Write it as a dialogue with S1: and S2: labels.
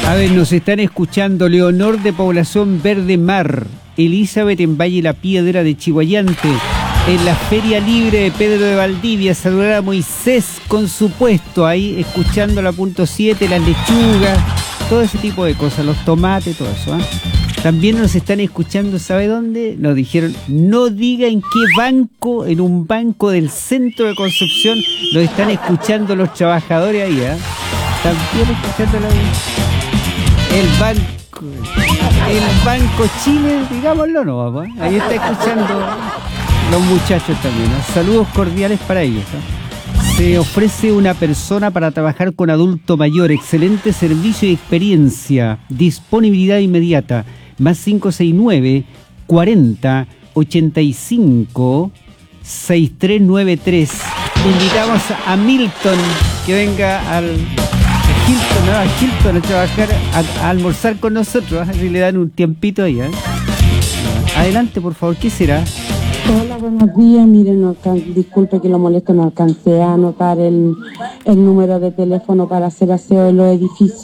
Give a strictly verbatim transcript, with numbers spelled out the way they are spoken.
S1: A ver, nos están escuchando Leonor de Población Verde Mar, Elizabeth en Valle La Piedra de Chihuayante, en la Feria Libre de Pedro de Valdivia, saludar a Moisés con su puesto ahí, escuchando la punto siete, las lechugas, todo ese tipo de cosas, los tomates, todo eso, ¿eh? También nos están escuchando, ¿sabe dónde? Nos dijeron, no diga en qué banco, en un banco del centro de Concepción, nos están escuchando los trabajadores ahí, ¿eh? También escuchando la... El banco, el Banco Chile, digámoslo, no, papá. Ahí está escuchando los muchachos también, ¿no? Saludos cordiales para ellos, ¿no? Se ofrece una persona para trabajar con adulto mayor, excelente servicio y experiencia, disponibilidad inmediata, más cinco seis nueve, cuarenta, ochenta y cinco, sesenta y tres noventa y tres. Invitamos a Milton que venga al Hilton, ¿no? a Hilton a trabajar, a, a almorzar con nosotros, así le dan un tiempito ahí, ¿eh? Adelante, por favor, ¿qué será?
S2: Hola, buenos días. Miren, no alcan- disculpe que lo molesto, no alcancé a anotar el, el número de teléfono para hacer aseo en los edificios.